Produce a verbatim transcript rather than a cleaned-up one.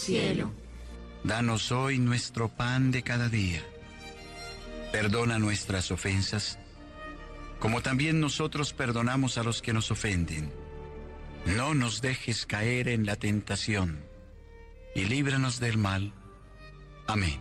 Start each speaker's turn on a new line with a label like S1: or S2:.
S1: cielo.
S2: Danos hoy nuestro pan de cada día. Perdona nuestras ofensas, como también nosotros perdonamos a los que nos ofenden. No nos dejes caer en la tentación, y líbranos del mal. Amén.